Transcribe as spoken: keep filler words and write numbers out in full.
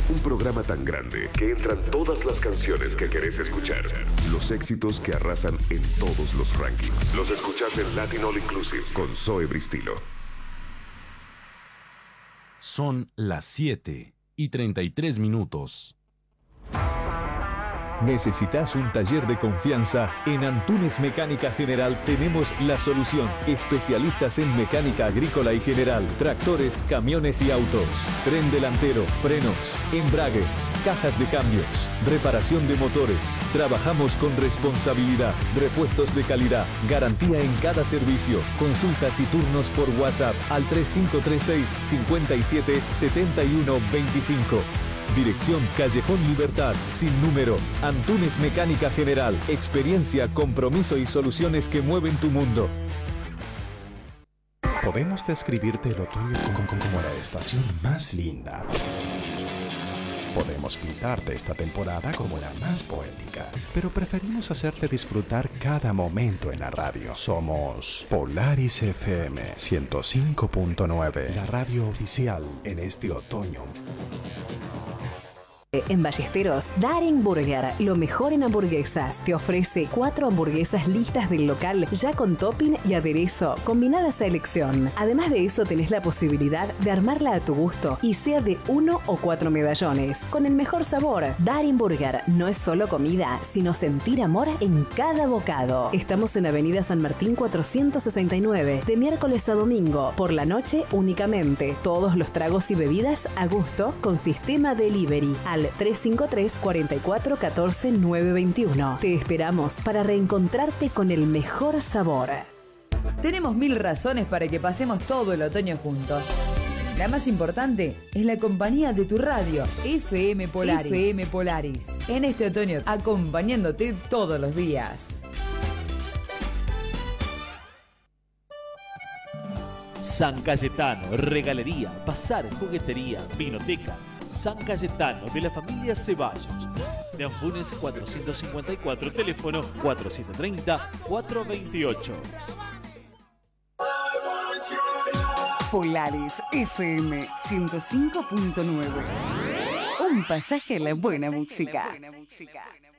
Un programa tan grande que entran todas las canciones que querés escuchar. Los éxitos que arrasan en todos los rankings. Los escuchás en Latin All Inclusive con Zoe Bristilo. Son las siete y treinta y tres minutos. ¿Necesitas un taller de confianza? En Antunes Mecánica General tenemos la solución. Especialistas en mecánica agrícola y general, tractores, camiones y autos, tren delantero, frenos, embragues, cajas de cambios, reparación de motores. Trabajamos con responsabilidad, repuestos de calidad, garantía en cada servicio. Consultas y turnos por WhatsApp al tres cinco tres seis, cinco siete, siete uno dos cinco. Dirección Callejón Libertad, sin número. Antunes Mecánica General. Experiencia, compromiso y soluciones que mueven tu mundo. Podemos describirte el otoño como, como la estación más linda. Podemos pintarte esta temporada como la más poética, pero preferimos hacerte disfrutar cada momento en la radio. Somos Polaris F M ciento cinco punto nueve, la radio oficial en este otoño. En Ballesteros, Daring Burger, lo mejor en hamburguesas. Te ofrece cuatro hamburguesas listas del local, ya con topping y aderezo, combinadas a elección. Además de eso, tenés la posibilidad de armarla a tu gusto y sea de uno o cuatro medallones, con el mejor sabor. Daring Burger no es solo comida, sino sentir amor en cada bocado. Estamos en Avenida San Martín cuatrocientos sesenta y nueve, de miércoles a domingo, por la noche únicamente. Todos los tragos y bebidas a gusto con sistema delivery al tres cinco tres, cuatro cuatro, uno cuatro, nueve dos uno. Te esperamos para reencontrarte con el mejor sabor. Tenemos mil razones para que pasemos todo el otoño juntos. La más importante es la compañía de tu radio, F M Polaris. F M Polaris. En este otoño, acompañándote todos los días. San Cayetano, regalería, bazar, juguetería, vinoteca. San Cayetano, de la familia Ceballos. De Anfunes cuatrocientos cincuenta y cuatro, teléfono cuatrocientos treinta, cuatrocientos veintiocho. Polaris F M ciento cinco punto nueve. Un pasaje a la buena música.